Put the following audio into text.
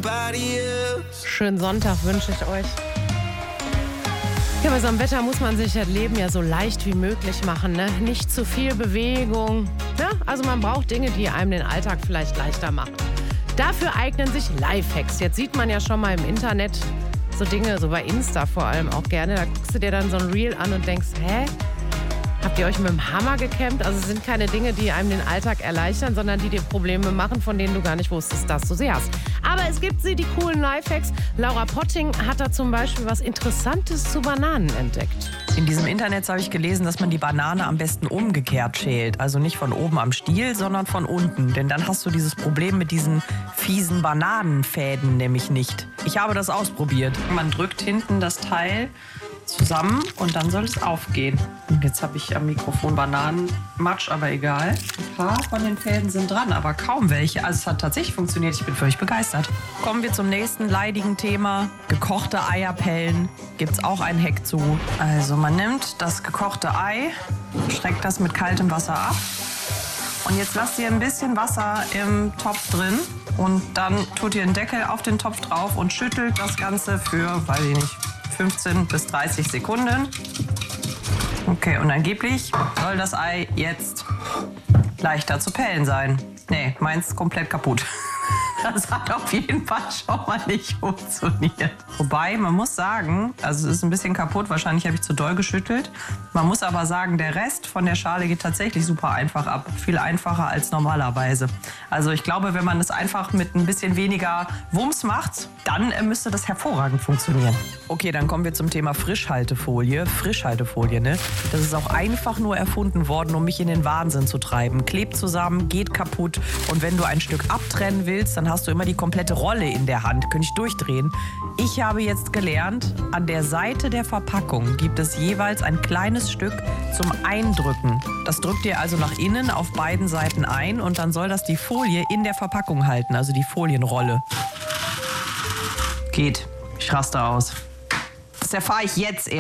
somebody else. Schönen Sonntag wünsche ich euch. Ja, bei so einem Wetter muss man sich das Leben ja so leicht wie möglich machen, ne? Nicht zu viel Bewegung. Ja? Also man braucht Dinge, die einem den Alltag vielleicht leichter machen. Dafür eignen sich Lifehacks. Jetzt sieht man ja schon mal im Internet so Dinge, so bei Insta vor allem auch gerne. Da guckst du dir dann so ein Reel an und denkst, hä? Habt ihr euch mit dem Hammer gekämmt? Also es sind keine Dinge, die einem den Alltag erleichtern, sondern die dir Probleme machen, von denen du gar nicht wusstest, dass du sie hast. Aber es gibt sie, die coolen Lifehacks. Laura Potting hat da zum Beispiel was Interessantes zu Bananen entdeckt. In diesem Internet habe ich gelesen, dass man die Banane am besten umgekehrt schält. Also nicht von oben am Stiel, sondern von unten. Denn dann hast du dieses Problem mit diesen fiesen Bananenfäden nämlich nicht. Ich habe das ausprobiert. Man drückt hinten das Teil zusammen und dann soll es aufgehen. Und jetzt habe ich am Mikrofon Bananenmatsch, aber egal. Ein paar von den Fäden sind dran, aber kaum welche. Also es hat tatsächlich funktioniert. Ich bin völlig begeistert. Kommen wir zum nächsten leidigen Thema. Gekochte Eierpellen. Gibt es auch einen Hack zu. Also man nimmt das gekochte Ei, schreckt das mit kaltem Wasser ab. Und jetzt lasst ihr ein bisschen Wasser im Topf drin. Und dann tut ihr den Deckel auf den Topf drauf und schüttelt das Ganze für, weiß ich nicht, 15 bis 30 Sekunden. Okay, und angeblich soll das Ei jetzt leichter zu pellen sein. Nee, meins ist komplett kaputt. Das hat auf jeden Fall schon mal nicht funktioniert. Wobei, man muss sagen, also es ist ein bisschen kaputt, wahrscheinlich habe ich zu doll geschüttelt. Man muss aber sagen, der Rest von der Schale geht tatsächlich super einfach ab. Viel einfacher als normalerweise. Also ich glaube, wenn man es einfach mit ein bisschen weniger Wumms macht, dann müsste das hervorragend funktionieren. Okay, dann kommen wir zum Thema Frischhaltefolie. Frischhaltefolie, ne? Das ist auch einfach nur erfunden worden, um mich in den Wahnsinn zu treiben. Klebt zusammen, geht kaputt. Und wenn du ein Stück abtrennen willst, dann hast du immer die komplette Rolle in der Hand. Könnte ich durchdrehen. Ich habe jetzt gelernt, an der Seite der Verpackung gibt es jeweils ein kleines Stück zum Eindrücken. Das drückt ihr also nach innen auf beiden Seiten ein und dann soll das die Folie in der Verpackung halten, also die Folienrolle. Geht. Ich raste aus. Das erfahre ich jetzt erst.